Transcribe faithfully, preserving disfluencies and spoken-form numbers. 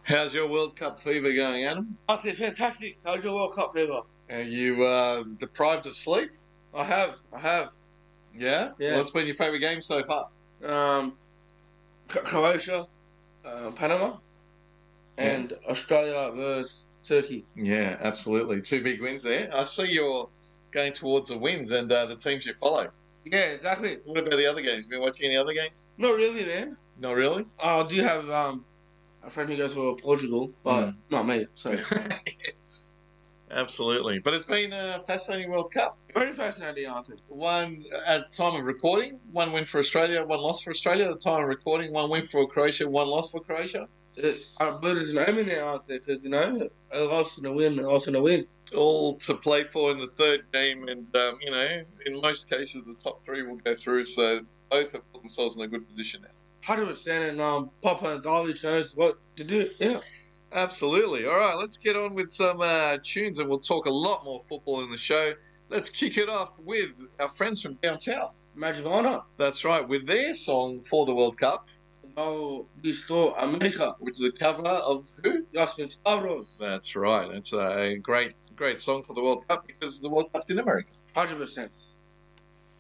How's your World Cup fever going, Adam? I think fantastic. How's your World Cup fever? Are you uh, deprived of sleep? I have, I have. Yeah? Yeah. What's been your favourite game so far? Um, C- Croatia, uh, Panama, and Australia versus Turkey. Yeah, absolutely. Two big wins there. I see you're going towards the wins and uh, the teams you follow. Yeah, exactly. What about the other games? Been watching any other games? Not really, man. Not really? I do have um a friend who goes for Portugal, but Mm. not me. So Yes, absolutely. But it's been a fascinating World Cup. very fascinating, aren't it? One at the time of recording, one win for Australia, one loss for Australia. At the time of recording, one win for Croatia, one loss for Croatia. It, I believe there's an omen there, aren't there? Because you know, a loss and a win, a loss and a win. All to play for in the third game, and um, you know, in most cases, the top three will go through. So both have put themselves in a good position now. Hundred percent, and um, Papa and Dolly knows what to do. Yeah. Absolutely. All right, let's get on with some uh, tunes, and we'll talk a lot more football in the show. Let's kick it off with our friends from down south. Magic Honor. That's right, with their song for the World Cup, No, Visto America. which is a cover of who? Jasmin Stavros. That's right. It's a great, great song for the World Cup because the World Cup's in America. Hundred percent.